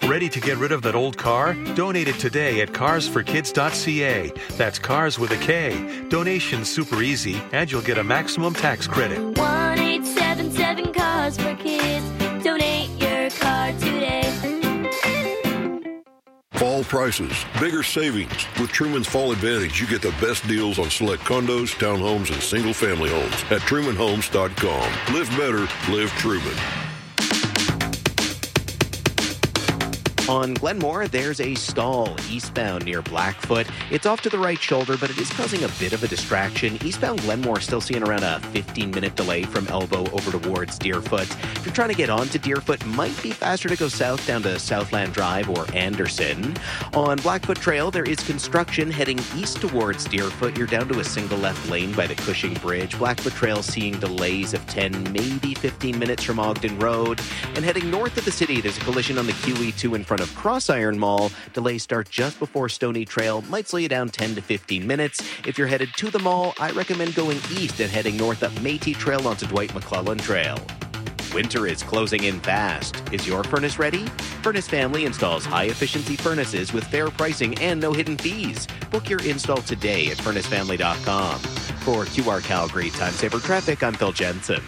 Ready to get rid of that old car? Donate it today at carsforkids.ca. That's cars with a K. Donation's super easy, and you'll get a maximum tax credit. 1-877-CARS-FOR-KIDS. Donate your car today. Fall prices, bigger savings. With Truman's Fall Advantage, you get the best deals on select condos, townhomes, and single-family homes at TrumanHomes.com. Live better, live Truman. On Glenmore, there's a stall eastbound near Blackfoot. It's off to the right shoulder, but it is causing a bit of a distraction. Eastbound Glenmore still seeing around a 15-minute delay from Elbow over towards Deerfoot. If you're trying to get onto Deerfoot, might be faster to go south down to Southland Drive or Anderson. On Blackfoot Trail, there is construction heading east towards Deerfoot. You're down to a single left lane by the Cushing Bridge. Blackfoot Trail seeing delays of 10, maybe 15 minutes from Ogden Road. And heading north of the city, there's a collision on the QE2 in front of Cross Iron Mall. Delays start just before Stony Trail. Might slow you down 10 to 15 minutes. If you're headed to the mall, I recommend going east and heading north up Métis Trail onto Dwight McClellan Trail. Winter is closing in fast. Is your furnace ready? Furnace Family installs high-efficiency furnaces with fair pricing and no hidden fees. Book your install today at furnacefamily.com. For QR Calgary Time Saver Traffic, I'm Phil Jensen.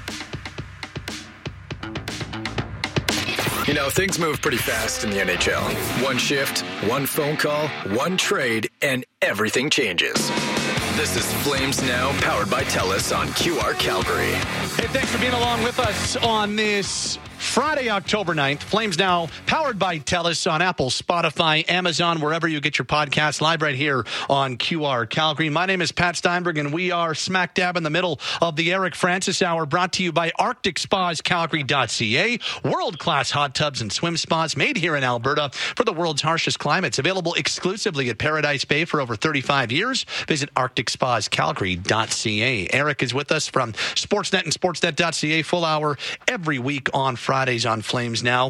You know, things move pretty fast in the NHL. One shift, one phone call, one trade, and everything changes. This is Flames Now, powered by TELUS on QR Calgary. Hey, thanks for being along with us on this Friday, October 9th. Flames Now, powered by TELUS on Apple, Spotify, Amazon, wherever you get your podcasts, live right here on QR Calgary. My name is Pat Steinberg, and we are smack dab in the middle of the Eric Francis Hour, brought to you by Arctic Spas, Calgary.ca. World-class hot tubs and swim spas made here in Alberta for the world's harshest climates. Available exclusively at Paradise Bay for over 35 years. Visit Arctic Spas, Calgary.ca. Eric is with us from Sportsnet and Sportsnet.ca. Full hour every week on Fridays on Flames Now.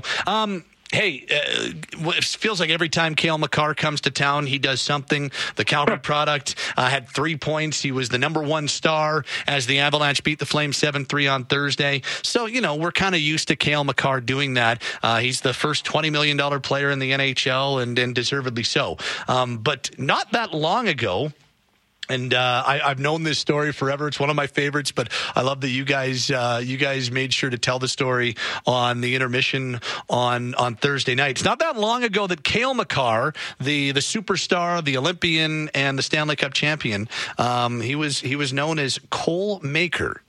It feels like every time Cale Makar comes to town, he does something. The Calgary product had 3 points. He was the number one star as the Avalanche beat the Flames 7-3 on Thursday. So, you know, we're kind of used to Cale Makar doing that. He's the first $20 million player in the NHL, and deservedly so. But not that long ago, and I've known this story forever. It's one of my favorites, but I love that you guys made sure to tell the story on the intermission on Thursday night. It's not that long ago that Cale Makar, the superstar, the Olympian, and the Stanley Cup champion, he was known as Cole Maker.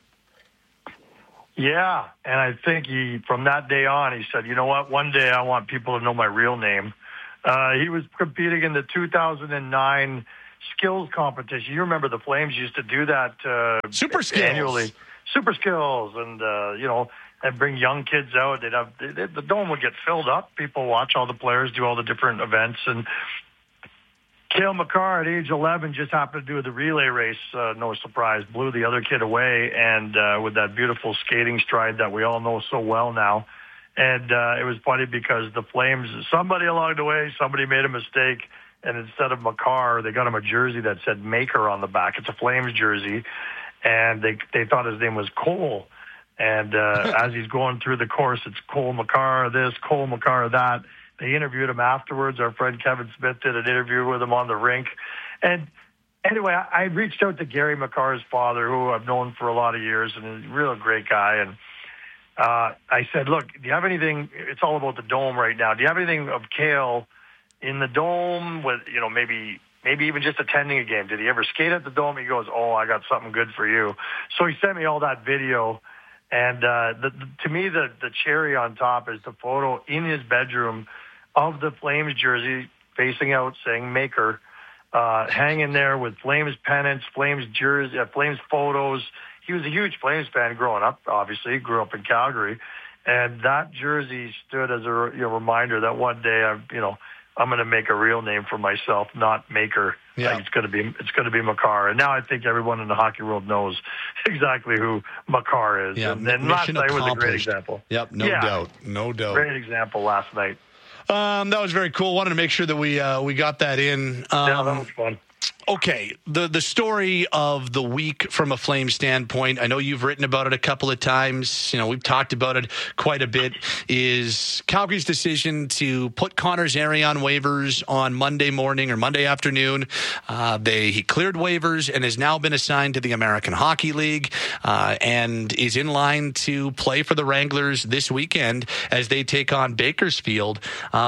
Yeah, and I think from that day on, he said, you know what, one day I want people to know my real name. He was competing in the 2009 skills competition. You remember the Flames used to do that Super Skills annually. Super Skills, and and bring young kids out. The dome would get filled up. People watch all the players do all the different events. And Cale Makar at age 11 just happened to do the relay race. No surprise, blew the other kid away, and with that beautiful skating stride that we all know so well now. And it was funny because the Flames, somebody along the way, somebody made a mistake. And instead of Makar, they got him a jersey that said Maker on the back. It's a Flames jersey. And they thought his name was Cole. And as he's going through the course, it's Cole Makar this, Cole Makar that. They interviewed him afterwards. Our friend Kevin Smith did an interview with him on the rink. And anyway, I reached out to Gary Makar's father, who I've known for a lot of years, and a real great guy. And I said, look, do you have anything? It's all about the dome right now. Do you have anything of Cale in the dome with, maybe even just attending a game? Did he ever skate at the dome? He goes, oh, I got something good for you. So he sent me all that video. And to me, the cherry on top is the photo in his bedroom of the Flames jersey facing out saying Maker, hanging there with Flames pennants, Flames jersey, Flames photos. He was a huge Flames fan growing up, obviously. He grew up in Calgary. And that jersey stood as a reminder that one day I'm going to make a real name for myself, not Maker. Yeah. It's going to be Makar. And now I think everyone in the hockey world knows exactly who Makar is. Yeah, and last night was a great example. Yep, no doubt. Great example last night. That was very cool. Wanted to make sure that we got that in. Yeah, that was fun. Okay, the story of the week from a Flames standpoint, I know you've written about it a couple of times. We've talked about it quite a bit, is Calgary's decision to put Connor Zary on waivers on Monday morning or Monday afternoon. He cleared waivers and has now been assigned to the American Hockey League and is in line to play for the Wranglers this weekend as they take on Bakersfield.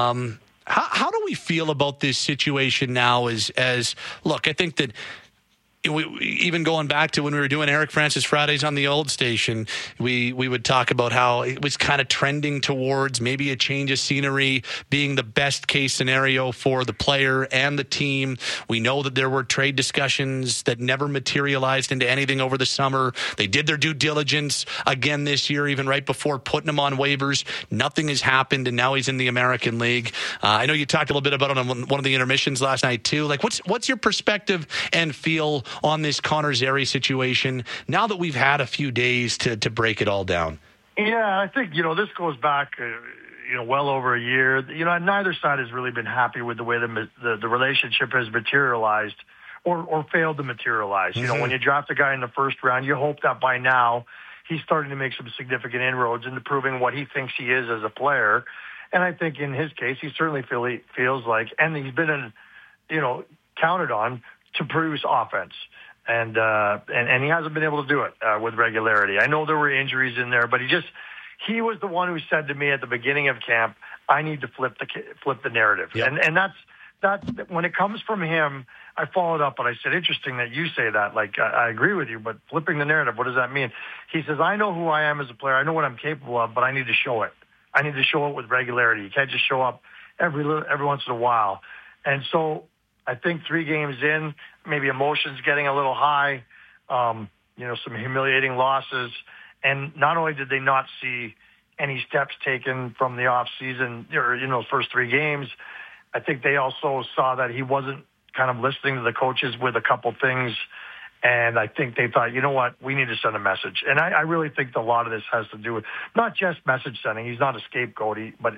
How do we feel about this situation now as look, I think that even going back to when we were doing Eric Francis Fridays on the old station, we would talk about how it was kind of trending towards maybe a change of scenery being the best case scenario for the player and the team. We know that there were trade discussions that never materialized into anything over the summer. They did their due diligence again this year, even right before putting him on waivers. Nothing has happened, and now he's in the American League. I know you talked a little bit about it on one of the intermissions last night too. Like, what's your perspective and feel on this Connor Zary situation now that we've had a few days to break it all down? Yeah, I think, this goes back, well over a year. Neither side has really been happy with the way the relationship has materialized or failed to materialize. Mm-hmm. When you draft a guy in the first round, you hope that by now he's starting to make some significant inroads into proving what he thinks he is as a player. And I think in his case, he certainly feels like, and he's been, counted on to produce offense. And he hasn't been able to do it with regularity. I know there were injuries in there, but he was the one who said to me at the beginning of camp, I need to flip the narrative. Yep. And that's when it comes from him. I followed up and I said, interesting that you say that. Like, I agree with you, but flipping the narrative, what does that mean? He says, I know who I am as a player. I know what I'm capable of, but I need to show it. I need to show it with regularity. You can't just show up every once in a while. And so I think 3 games in, maybe emotions getting a little high, some humiliating losses. And not only did they not see any steps taken from the off season or, first 3 games, I think they also saw that he wasn't kind of listening to the coaches with a couple things. And I think they thought, you know what, we need to send a message. And I really think a lot of this has to do with not just message sending. He's not a scapegoat, but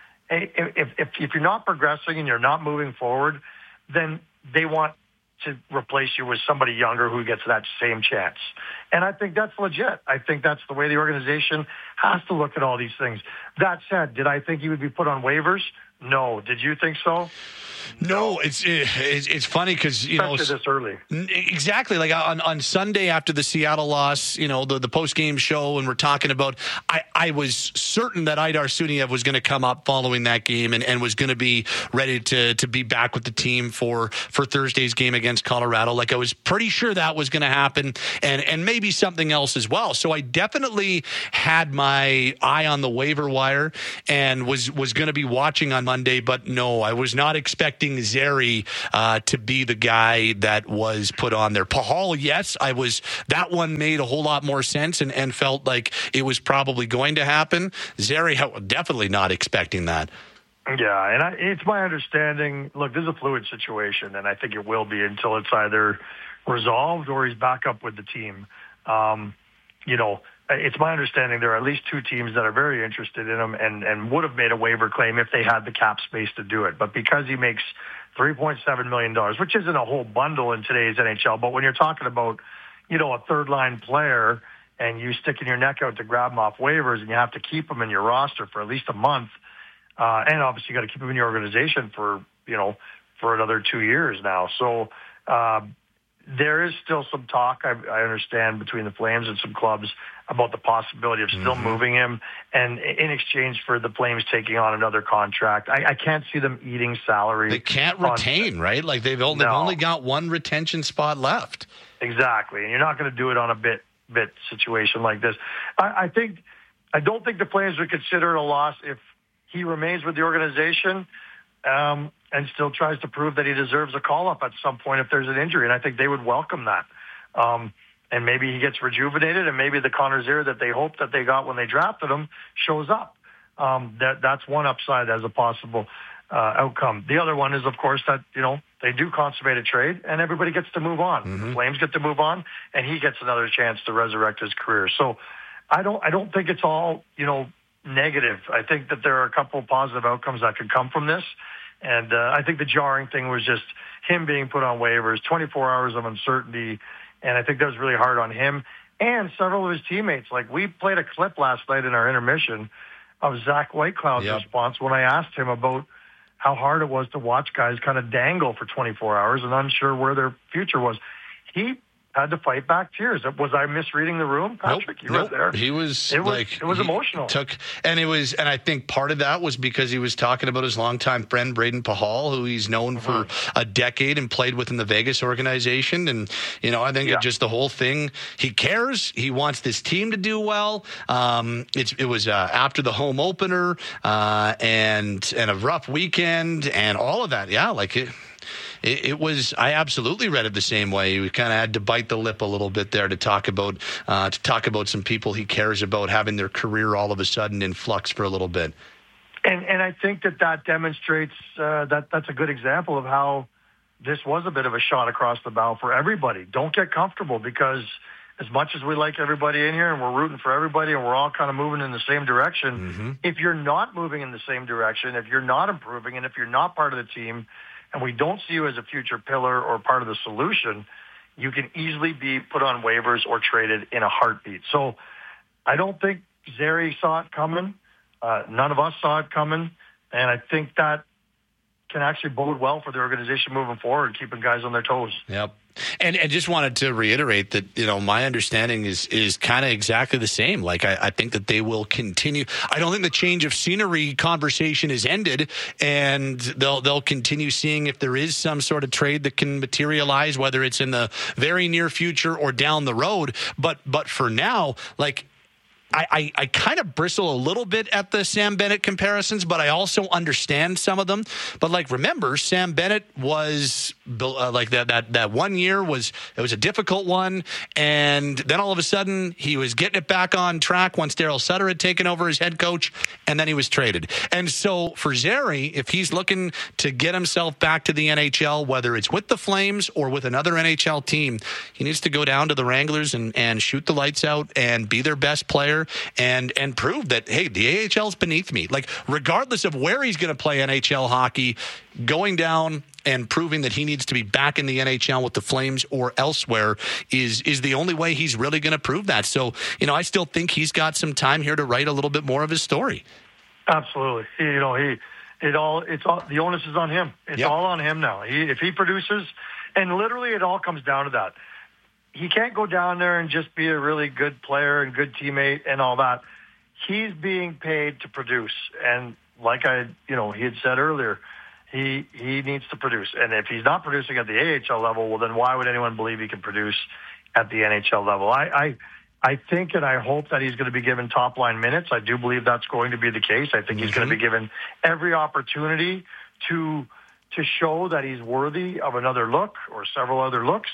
if you're not progressing and you're not moving forward, then they want to replace you with somebody younger who gets that same chance. And I think that's legit. I think that's the way the organization has to look at all these things. That said, did I think he would be put on waivers? No. Did you think so? No, it's funny because this early. Exactly, like on Sunday after the Seattle loss, the post game show, and we're talking about. I was certain that Aidar Suniev was going to come up following that game and was going to be ready to be back with the team for Thursday's game against Colorado. Like, I was pretty sure that was going to happen, and maybe something else as well. So I definitely had my eye on the waiver wire and was going to be watching on Monday. But no, I was not expecting Zary to be the guy that was put on there. Pahal, yes, that one made a whole lot more sense and felt like it was probably going to happen. Zary, definitely not expecting that. Yeah, and it's my understanding, look, this is a fluid situation, and I think it will be until it's either resolved or he's back up with the team. It's my understanding there are at least 2 teams that are very interested in him and would have made a waiver claim if they had the cap space to do it. But because he makes $3.7 million, which isn't a whole bundle in today's NHL, but when you're talking about, a third-line player and you sticking your neck out to grab him off waivers and you have to keep him in your roster for at least a month, and obviously you got to keep him in your organization for another 2 years now. So, there is still some talk, I understand, between the Flames and some clubs about the possibility of still moving him, and in exchange for the Flames taking on another contract. I can't see them eating salary. They can't retain, right? Like they've only got 1 retention spot left. Exactly, and you're not going to do it on a bit situation like this. I don't think the Flames would consider it a loss if he remains with the organization. And still tries to prove that he deserves a call-up at some point if there's an injury. And I think they would welcome that. And maybe he gets rejuvenated, and maybe the Connor Zary that they hoped that they got when they drafted him shows up. That's one upside as a possible outcome. The other one is, of course, that, they do consummate a trade, and everybody gets to move on. Mm-hmm. The Flames get to move on, and he gets another chance to resurrect his career. So I don't think it's all, negative. I think that there are a couple of positive outcomes that could come from this. And I think the jarring thing was just him being put on waivers, 24 hours of uncertainty, and I think that was really hard on him and several of his teammates. Like, we played a clip last night in our intermission of Zach Whitecloud's response when I asked him about how hard it was to watch guys kind of dangle for 24 hours and unsure where their future was. He had to fight back tears. Was I misreading the room, Patrick? Nope, you were there. He was. It was emotional. And I think part of that was because he was talking about his longtime friend Braden Pahal, who he's known for a decade and played with in the Vegas organization. And I think just the whole thing. He cares. He wants this team to do well. It was after the home opener and a rough weekend and all of that. Yeah, It was. I absolutely read it the same way. We kind of had to bite the lip a little bit there to talk about some people he cares about having their career all of a sudden in flux for a little bit. And I think that demonstrates that's a good example of how this was a bit of a shot across the bow for everybody. Don't get comfortable, because as much as we like everybody in here and we're rooting for everybody and we're all kind of moving in the same direction, if you're not moving in the same direction, if you're not improving, and if you're not part of the team, and we don't see you as a future pillar or part of the solution, you can easily be put on waivers or traded in a heartbeat. So I don't think Zary saw it coming. None of us saw it coming. And I think that can actually bode well for the organization moving forward, keeping guys on their toes. Yep. And just wanted to reiterate that, my understanding is kind of exactly the same. Like, I think that they will continue. I don't think the change of scenery conversation is ended, and they'll continue seeing if there is some sort of trade that can materialize, whether it's in the very near future or down the road. But for now, I kind of bristle a little bit at the Sam Bennett comparisons, but I also understand some of them. But remember, Sam Bennett was that 1 year was a difficult one, and then all of a sudden he was getting it back on track once Daryl Sutter had taken over as head coach, and then he was traded. And so for Zary, if he's looking to get himself back to the NHL, whether it's with the Flames or with another NHL team, he needs to go down to the Wranglers and shoot the lights out and be their best player. And prove that, hey, the AHL is beneath me. Regardless of where he's going to play NHL hockey, going down and proving that he needs to be back in the NHL with the Flames or elsewhere is the only way he's really going to prove that. So, I still think he's got some time here to write a little bit more of his story. Absolutely. The onus is on him. It's all on him now. If he produces, and literally it all comes down to that. He can't go down there and just be a really good player and good teammate and all that. He's being paid to produce. And he had said earlier, he needs to produce. And if he's not producing at the AHL level, well, then why would anyone believe he can produce at the NHL level? I think and I hope that he's going to be given top-line minutes. I do believe that's going to be the case. I think he's going to be given every opportunity to show that he's worthy of another look or several other looks.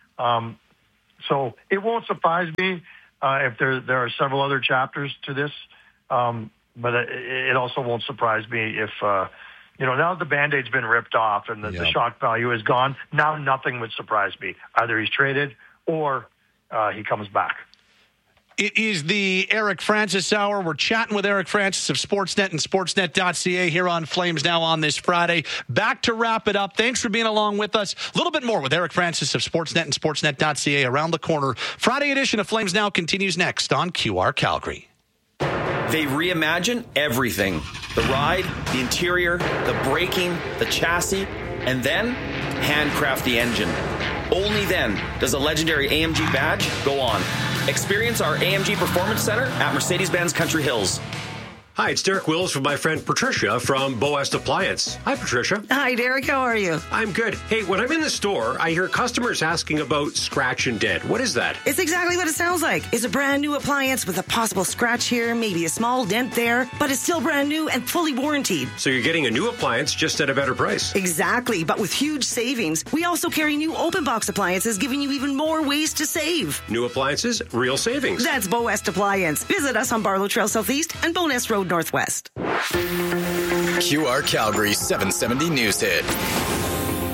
So it won't surprise me if there are several other chapters to this, but it also won't surprise me if, now the Band-Aid's been ripped off and the shock value is gone. Now nothing would surprise me. Either he's traded or he comes back. It is the Eric Francis Hour. We're chatting with Eric Francis of Sportsnet and Sportsnet.ca here on Flames Now on this Friday. Back to wrap it up. Thanks for being along with us. A little bit more with Eric Francis of Sportsnet and Sportsnet.ca around the corner. Friday edition of Flames Now continues next on QR Calgary. They reimagine everything. The ride, the interior, the braking, the chassis, and then handcraft the engine. Only then does a legendary AMG badge go on. Experience our AMG Performance Center at Mercedes-Benz Country Hills. Hi, it's Derek Wills from my friend Patricia from Boest Appliance. Hi, Patricia. Hi, Derek. How are you? I'm good. Hey, when I'm in the store, I hear customers asking about scratch and dent. What is that? It's exactly what it sounds like. It's a brand new appliance with a possible scratch here, maybe a small dent there, but it's still brand new and fully warranted. So you're getting a new appliance just at a better price. Exactly, but with huge savings. We also carry new open box appliances, giving you even more ways to save. New appliances, real savings. That's Boest Appliance. Visit us on Barlow Trail Southeast and Bowness Road Northwest. QR Calgary 770 News Hit.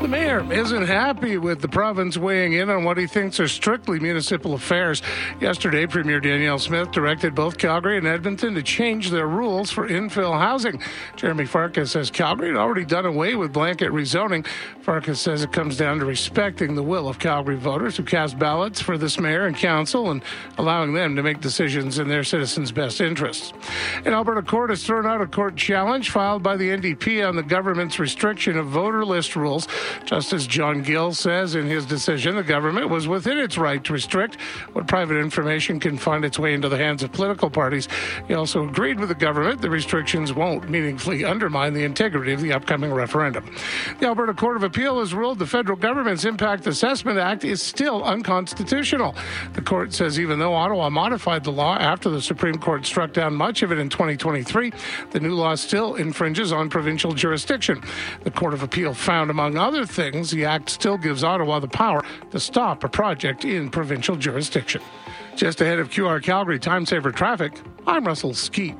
The mayor isn't happy with the province weighing in on what he thinks are strictly municipal affairs. Yesterday, Premier Danielle Smith directed both Calgary and Edmonton to change their rules for infill housing. Jeremy Farkas says Calgary had already done away with blanket rezoning. Farkas says it comes down to respecting the will of Calgary voters who cast ballots for this mayor and council and allowing them to make decisions in their citizens' best interests. An Alberta court has thrown out a court challenge filed by the NDP on the government's restriction of voter list rules. Justice John Gill says in his decision the government was within its right to restrict what private information can find its way into the hands of political parties. He also agreed with the government the restrictions won't meaningfully undermine the integrity of the upcoming referendum. The Alberta Court of Appeal has ruled the federal government's Impact Assessment Act is still unconstitutional. The court says even though Ottawa modified the law after the Supreme Court struck down much of it in 2023, the new law still infringes on provincial jurisdiction. The Court of Appeal found, among other things, the act still gives Ottawa the power to stop a project in provincial jurisdiction. Just ahead of QR Calgary Time Saver Traffic, I'm Russell Skeet.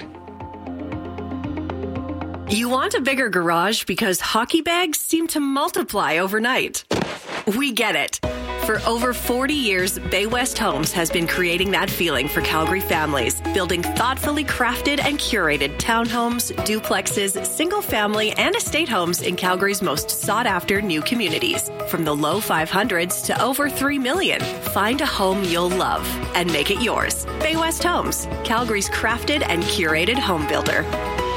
You want a bigger garage because hockey bags seem to multiply overnight. We get it. For over 40 years, Bay West Homes has been creating that feeling for Calgary families, building thoughtfully crafted and curated townhomes, duplexes, single-family, and estate homes in Calgary's most sought-after new communities. From the low 500s to over $3 million, find a home you'll love and make it yours. Bay West Homes, Calgary's crafted and curated home builder.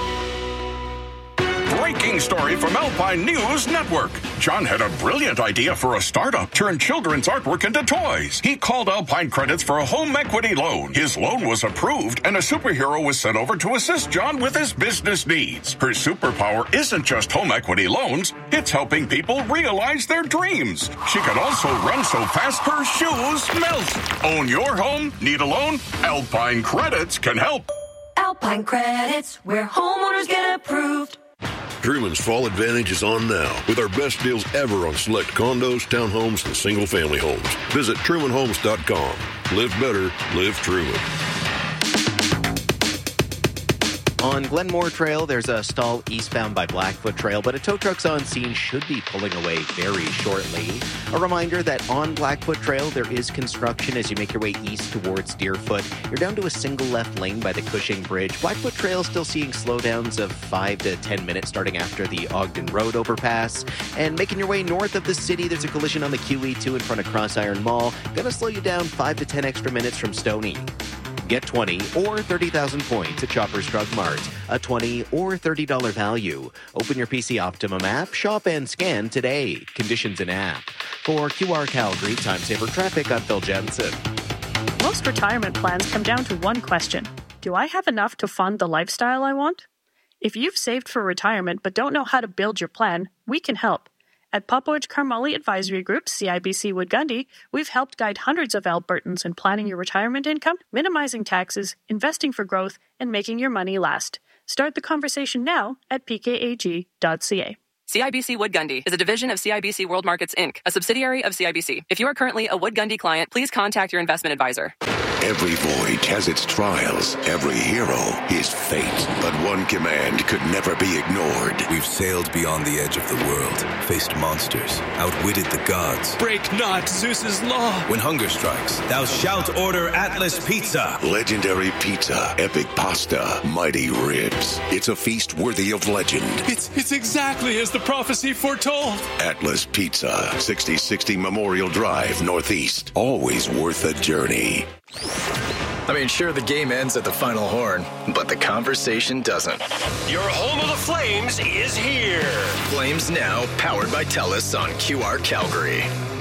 Breaking story from Alpine News Network. John had a brilliant idea for a startup, turn children's artwork into toys. He called Alpine Credits for a home equity loan. His loan was approved, and a superhero was sent over to assist John with his business needs. Her superpower isn't just home equity loans, it's helping people realize their dreams. She can also run so fast her shoes melt. Own your home? Need a loan? Alpine Credits can help. Alpine Credits, where homeowners get approved. Truman's Fall Advantage is on now with our best deals ever on select condos, townhomes, and single-family homes. Visit TrumanHomes.com. Live better, live Truman. On Glenmore Trail, there's a stall eastbound by Blackfoot Trail, but a tow truck's on scene should be pulling away very shortly. A reminder that on Blackfoot Trail, there is construction as you make your way east towards Deerfoot. You're down to a single left lane by the Cushing Bridge. Blackfoot Trail still seeing slowdowns of 5 to 10 minutes starting after the Ogden Road overpass. And making your way north of the city, there's a collision on the QE2 in front of Cross Iron Mall. Gonna slow you down 5 to 10 extra minutes from Stoney. Get 20 or 30,000 points at Shoppers Drug Mart. A $20 or $30 value. Open your PC Optimum app, shop and scan today. Conditions in app. For QR Calgary Time Saver Traffic, I'm Phil Jensen. Most retirement plans come down to one question. Do I have enough to fund the lifestyle I want? If you've saved for retirement but don't know how to build your plan, we can help. At Pupwich Carmulli Advisory Group, CIBC Wood Gundy, we've helped guide hundreds of Albertans in planning your retirement income, minimizing taxes, investing for growth, and making your money last. Start the conversation now at pkag.ca. CIBC Wood Gundy is a division of CIBC World Markets, Inc., a subsidiary of CIBC. If you are currently a Wood Gundy client, please contact your investment advisor. Every voyage has its trials. Every hero his fate. But one command could never be ignored. We've sailed beyond the edge of the world, faced monsters, outwitted the gods. Break not Zeus's law. When hunger strikes, thou shalt order Atlas Pizza. Legendary pizza, epic pasta, mighty ribs. It's a feast worthy of legend. It's exactly as the prophecy foretold. Atlas Pizza, 6060 Memorial Drive, Northeast. Always worth a journey. I mean, sure, the game ends at the final horn, but the conversation doesn't. Your home of the Flames is here. Flames Now, powered by TELUS on QR Calgary.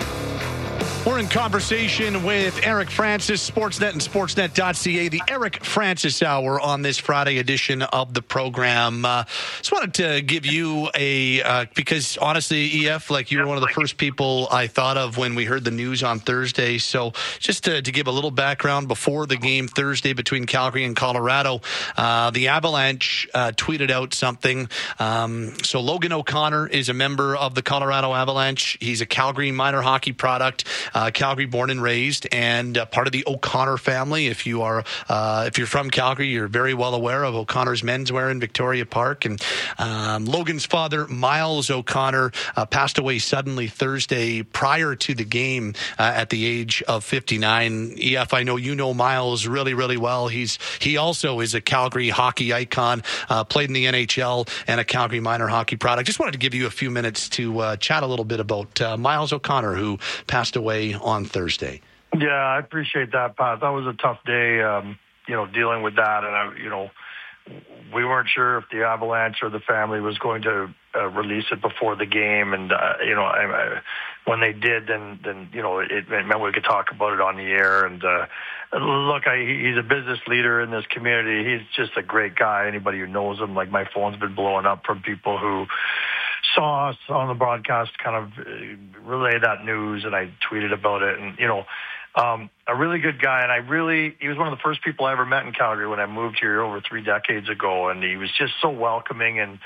We're in conversation with Eric Francis, Sportsnet and Sportsnet.ca, the Eric Francis Hour on this Friday edition of the program. Just wanted to give you because honestly, EF, like you were one of the first people I thought of when we heard the news on Thursday. So just to give a little background, before the game Thursday between Calgary and Colorado, the Avalanche tweeted out something. So Logan O'Connor is a member of the Colorado Avalanche. He's a Calgary minor hockey product. Calgary born and raised, and part of the O'Connor family. If you're from Calgary, you're very well aware of O'Connor's Menswear in Victoria Park. And Logan's father, Miles O'Connor, passed away suddenly Thursday prior to the game at the age of 59. EF, I know you know Miles really, really well. He also is a Calgary hockey icon, played in the NHL and a Calgary minor hockey product. Just wanted to give you a few minutes to chat a little bit about Miles O'Connor, who passed away on Thursday. Yeah, I appreciate that, Pat. That was a tough day, dealing with that. And, we weren't sure if the Avalanche or the family was going to release it before the game. And, when they did, then it meant we could talk about it on the air. And look, he's a business leader in this community. He's just a great guy. Anybody who knows him, like, my phone's been blowing up from people who saw us on the broadcast kind of relay that news, and I tweeted about it. And, a really good guy, and he was one of the first people I ever met in Calgary when I moved here over 3 decades ago, and he was just so welcoming, and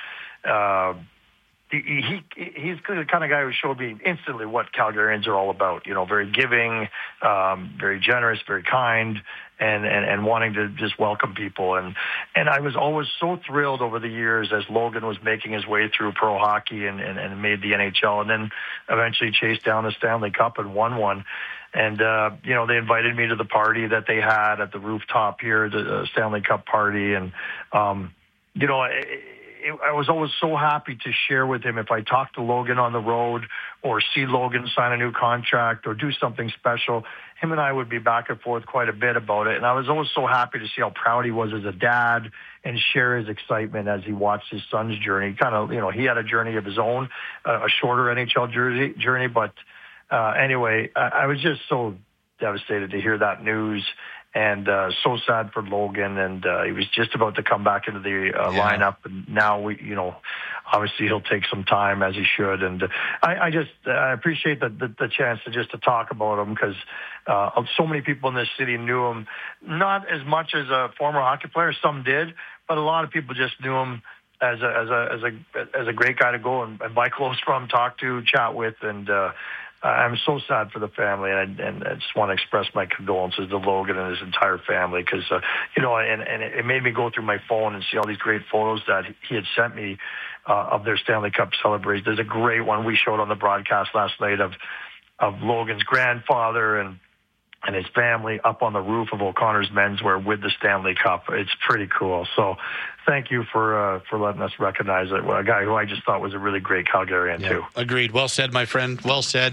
he's the kind of guy who showed me instantly what Calgarians are all about. Very giving, very generous, very kind, and wanting to just welcome people. And I was always so thrilled over the years as Logan was making his way through pro hockey and made the NHL, and then eventually chased down the Stanley Cup and won one. And, they invited me to the party that they had at the rooftop here, the Stanley Cup party. And, I was always so happy to share with him if I talked to Logan on the road or see Logan sign a new contract or do something special. Him and I would be back and forth quite a bit about it. And I was always so happy to see how proud he was as a dad and share his excitement as he watched his son's journey. Kind of, he had a journey of his own, a shorter NHL journey. But anyway, I was just so devastated to hear that news. And so sad for Logan, and he was just about to come back into the lineup, and now obviously he'll take some time as he should. And I appreciate the chance to talk about him, because so many people in this city knew him, not as much as a former hockey player, some did, but a lot of people just knew him as a great guy to go and buy clothes from, talk to, chat with, and. I'm so sad for the family, and I just want to express my condolences to Logan and his entire family, because, and it made me go through my phone and see all these great photos that he had sent me of their Stanley Cup celebration. There's a great one we showed on the broadcast last night of Logan's grandfather and his family up on the roof of O'Connor's Menswear with the Stanley Cup. It's pretty cool. So thank you for letting us recognize it. A guy who I just thought was a really great Calgarian, too. Agreed. Well said, my friend. Well said.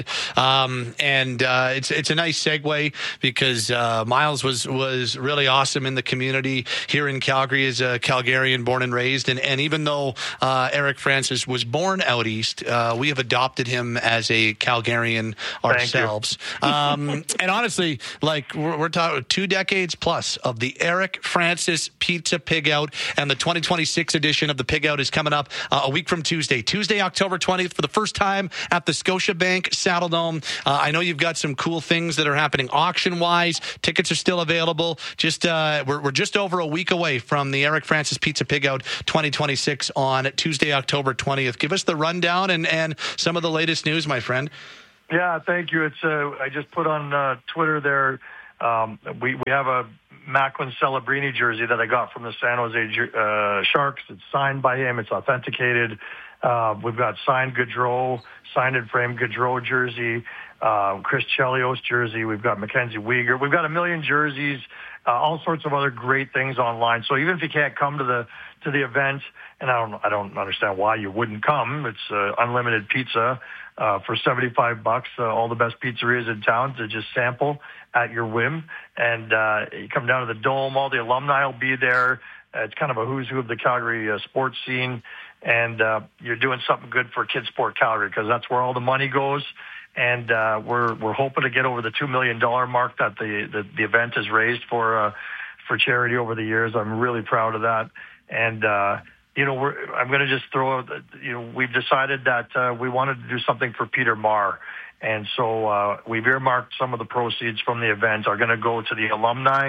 It's a nice segue, because Miles was really awesome in the community here in Calgary as a Calgarian born and raised. And even though Eric Francis was born out east, we have adopted him as a Calgarian ourselves. And honestly, like, we're talking 2 decades plus of the Eric Francis Pizza Pig Out, and the 2026 edition of the Pig Out is coming up a week from Tuesday, October 20th, for the first time at the Scotiabank Saddledome. I know you've got some cool things that are happening auction-wise. Tickets are still available. We're just over a week away from the Eric Francis Pizza Pig Out 2026 on Tuesday, October 20th. Give us the rundown and some of the latest news, my friend. Yeah, thank you. It's I just put on Twitter there. We have a Macklin Celebrini jersey that I got from the San Jose Sharks. It's signed by him. It's authenticated. We've got signed Gaudreau, signed and framed Gaudreau jersey, Chris Chelios jersey. We've got Mackenzie Weegar. We've got a million jerseys, all sorts of other great things online. So even if you can't come to the event, and I don't understand why you wouldn't come. It's unlimited pizza for $75. All the best pizzerias in town to just sample at your whim. And you come down to the Dome. All the alumni will be there. It's kind of a who's who of the Calgary sports scene. And you're doing something good for Kids Sport Calgary, because that's where all the money goes. And we're hoping to get over the $2 million mark that the event has raised for charity over the years. I'm really proud of that. And I'm going to just throw out, we've decided that we wanted to do something for Peter Marr. And so we've earmarked some of the proceeds from the event are going to go to the alumni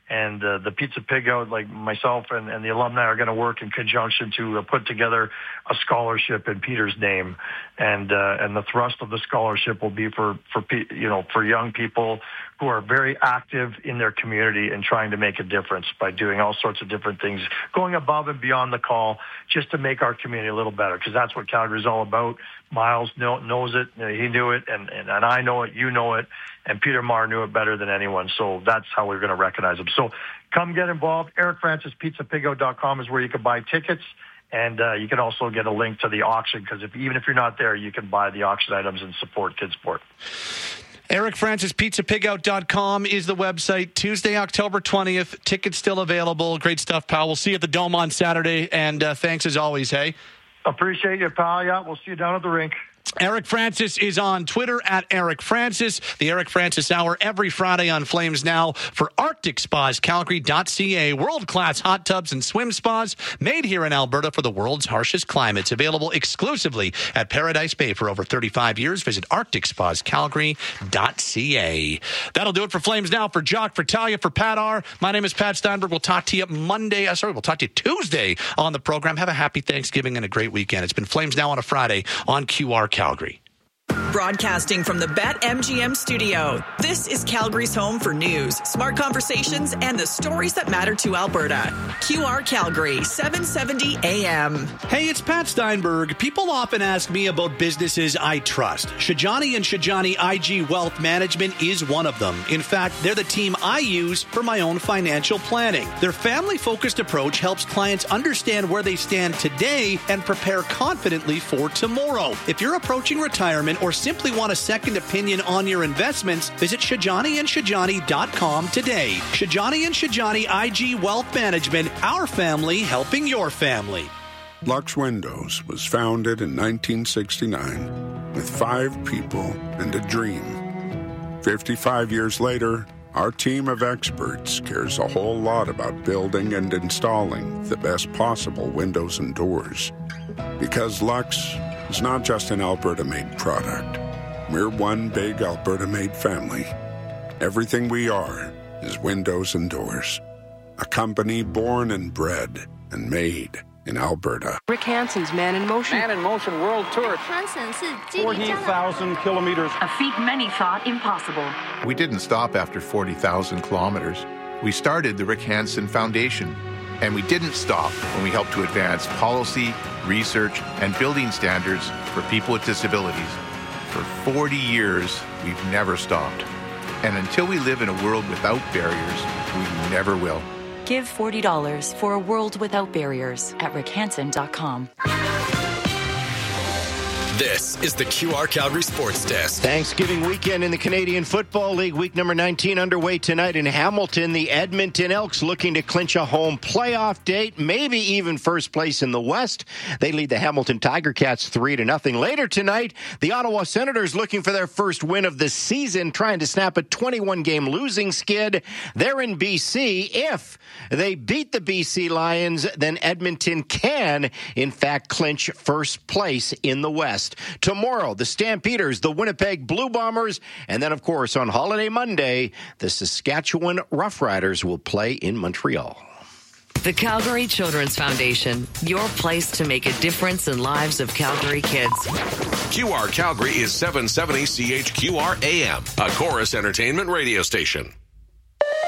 And the Pizza Pig Out, like myself and the alumni are going to work in conjunction to put together a scholarship in Peter's name. And the thrust of the scholarship will be for young people who are very active in their community and trying to make a difference by doing all sorts of different things, going above and beyond the call just to make our community a little better, because that's what Calgary is all about. Miles knows it. He knew it, and I know it. You know it. And Peter Marr knew it better than anyone. So that's how we're going to recognize him. So come get involved. EricFrancisPizzaPigout.com is where you can buy tickets. And you can also get a link to the auction, because even if you're not there, you can buy the auction items and support Kids Sport. EricFrancisPizzaPigout.com is the website. Tuesday, October 20th. Tickets still available. Great stuff, pal. We'll see you at the Dome on Saturday. And thanks as always, hey? Appreciate you, pal. Yeah, we'll see you down at the rink. Eric Francis is on Twitter at Eric Francis. The Eric Francis Hour every Friday on Flames Now for Arctic Spas, Calgary.ca. World-class hot tubs and swim spas made here in Alberta for the world's harshest climates. Available exclusively at Paradise Bay for over 35 years. Visit Arctic Spas, Calgary.ca. That'll do it for Flames Now. For Jock, for Talia, for Pat R. My name is Pat Steinberg. We'll talk to you we'll talk to you Tuesday on the program. Have a happy Thanksgiving and a great weekend. It's been Flames Now on a Friday on QR Calgary. Broadcasting from the BetMGM studio, this is Calgary's home for news, smart conversations, and the stories that matter to Alberta. QR Calgary, 770 AM. Hey, it's Pat Steinberg. People often ask me about businesses I trust. Shajani and Shajani IG Wealth Management is one of them. In fact, they're the team I use for my own financial planning. Their family-focused approach helps clients understand where they stand today and prepare confidently for tomorrow. If you're approaching retirement or simply want a second opinion on your investments, visit ShajaniandShajani.com today. Shajani and Shajani IG Wealth Management, our family helping your family. Lux Windows was founded in 1969 with 5 people and a dream. 55 years later, our team of experts cares a whole lot about building and installing the best possible windows and doors. Because Lux is not just an Alberta-made product. We're one big Alberta-made family. Everything we are is windows and doors. A company born and bred and made in Alberta. Rick Hansen's Man in Motion. Man in Motion World Tour. 40,000 kilometers. A feat many thought impossible. We didn't stop after 40,000 kilometers. We started the Rick Hansen Foundation. And we didn't stop when we helped to advance policy, research, and building standards for people with disabilities. For 40 years, we've never stopped. And until we live in a world without barriers, we never will. Give $40 for a world without barriers at rickhansen.com. This is the QR Calgary Sports Desk. Thanksgiving weekend in the Canadian Football League. Week number 19 underway tonight in Hamilton. The Edmonton Elks looking to clinch a home playoff date, maybe even first place in the West. They lead the Hamilton Tiger Cats 3-0. Later tonight, the Ottawa Senators looking for their first win of the season, trying to snap a 21-game losing skid. They're in BC. If they beat the BC Lions, then Edmonton can, in fact, clinch first place in the West. Tomorrow, the Stampeders, the Winnipeg Blue Bombers, and then, of course, on Holiday Monday, the Saskatchewan Roughriders will play in Montreal. The Calgary Children's Foundation, your place to make a difference in lives of Calgary kids. QR Calgary is 770 CHQR AM, a Chorus Entertainment radio station.